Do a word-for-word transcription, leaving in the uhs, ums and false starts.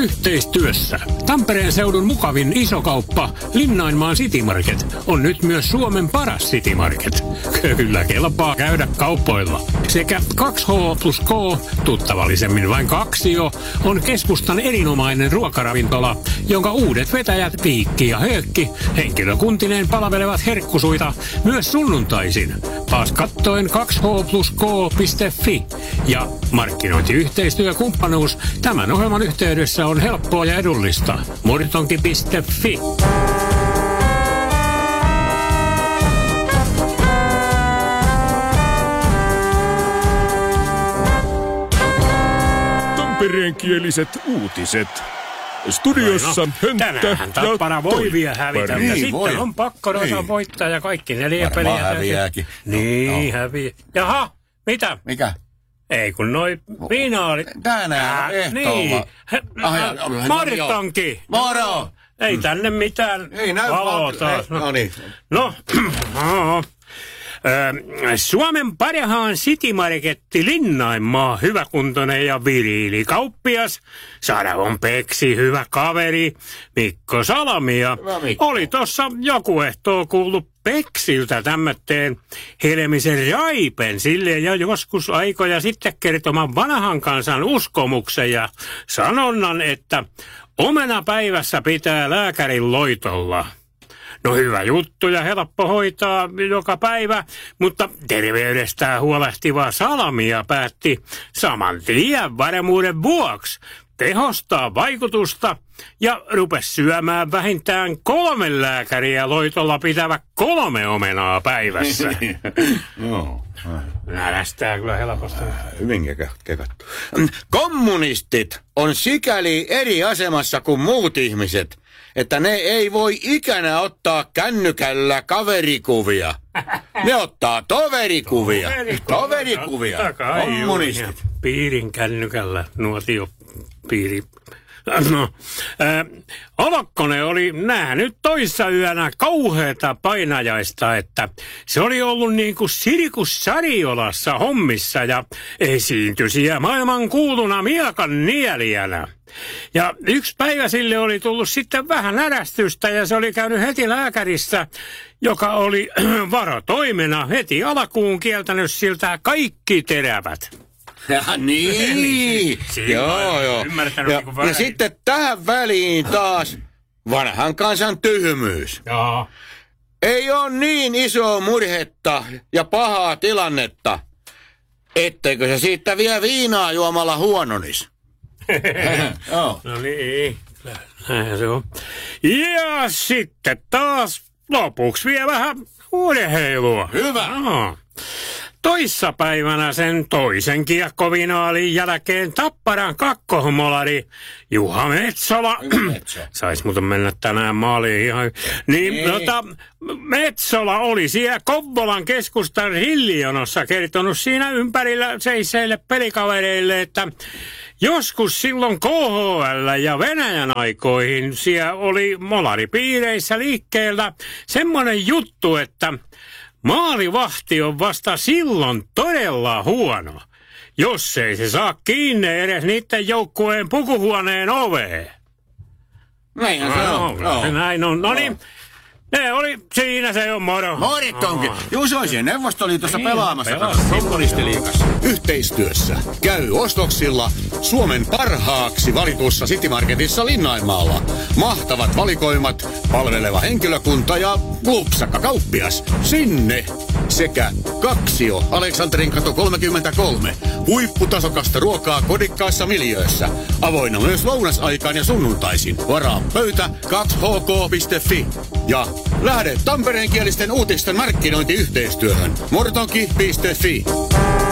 Yhteistyössä Tampereen seudun mukavin isokauppa Linnainmaan City Market on nyt myös Suomen paras City Market. Kyllä kelpaa käydä kauppoilla. Sekä kaksi H plus K, tuttavallisemmin vain Kaksio, on keskustan erinomainen ruokaravintola, jonka uudet vetäjät Piikki ja Höökki henkilökuntineen palvelevat herkkusuita myös sunnuntaisin. Taas kattoen kaksi H plus K piste fi ja markkinointiyhteistyökumppanuus tämän ohjelman yhteydessä on helppoa ja edullista. Murtonki piste fi. Tampereenkieliset uutiset. Studiossa no, Hönttä tänään Tappara voi vielä hävitä. Niin, ja sitten voi. on pakko ruveta voittaa ja kaikki neljä peliä. Varmaan häviääkin. Niin, no. häviää. Jaha, mitä? Mikä? Ei kun noi finaalit. Tänään Äh, ehtoolla. Niin. Ah, ja, no, no, Martonki. Moro! Ei tänne mitään Ei näy valoa vaan. taas. No niin. No, Suomen parhaan City Marketti Linnainmaa, hyväkuntoinen ja viriili kauppias, Saravon Peksi, hyvä kaveri, Mikko Salamia. Mikko. Oli tossa joku ehtoo kuullut Peksiltä tämmötteen Helmisen Raipen sille ja joskus aikoja sitten kertoman vanhan kansan uskomuksen ja sanonnan, että omenapäivässä pitää lääkärin loitolla. No hyvä juttu ja helppo hoitaa joka päivä, mutta terveydestään huolehtiva Salamia päätti saman tien varmuuden vuoksi tehostaa vaikutusta ja rupesi syömään vähintään kolme lääkäriä loitolla pitävä kolme omenaa päivässä. Joo. Närästää kyllä helposti. Hyvin kekattu. Kommunistit on sikäli eri asemassa kuin muut ihmiset, että ne ei voi ikänä ottaa kännykällä kaverikuvia. Ne ottaa toverikuvia. Toverikuvia. Kommunistit. Piirin kännykällä nuotio piiri. No, äh, Olokkonen oli nähnyt toissa yönä kauheata painajaista, että se oli ollut niin kuin Sirkus Sariolassa hommissa ja esiintyi siellä maailman kuuluna miekan nielijänä. Ja yksi päivä sille oli tullut sitten vähän närästystä ja se oli käynyt heti lääkärissä, joka oli varotoimena heti alkuun kieltänyt siltä kaikki terävät. Ja niin. Joo, joo. Ja, ja sitten tähän väliin taas vanhan kansan tyhmyys. Joo. Ei ole niin isoa murhetta ja pahaa tilannetta, etteikö se siitä vielä viinaa juomalla huononis. No niin, näinhän se on. Ja sitten taas lopuksi vielä vähän urheilua. Hyvä. No. Toissapäivänä sen toisen kiekkovinaalin jälkeen Tapparan kakkohmolari Juha Metsola, sais muuten mennä tänään maaliin ihan, niin tota, Metsola oli siellä Kouvolan keskustan Rillijonossa kertonut siinä ympärillä seisseille pelikavereille, että joskus silloin K H L ja Venäjän aikoihin siellä oli molaripiireissä liikkeellä semmoinen juttu, että maalivahti on vasta silloin todella huono, jos ei se saa kiinni edes niiden joukkueen pukuhuoneen oveen. Näinhän se on. No, näin on. No niin, ne oli, siinä se on moro. Morittonkin. Juus olisi Neuvostoliitossa pelaamassa kommunistiliigassa. Yhteistyössä käy ostoksilla Suomen parhaaksi valitussa City Marketissa Linnainmaalla. Mahtavat valikoimat, palveleva henkilökunta ja lupsakka kauppias. Sinne sekä Kaksio Aleksanterin katu kolmekymmentäkolme. Huipputasokasta ruokaa kodikkaassa miljöössä. Avoinna myös lounasaikaan ja sunnuntaisin. Varaa pöytä kaksi h k piste fi. Ja lähde tampereenkielisten uutisten markkinointiyhteistyöhön. Mortonki piste fi.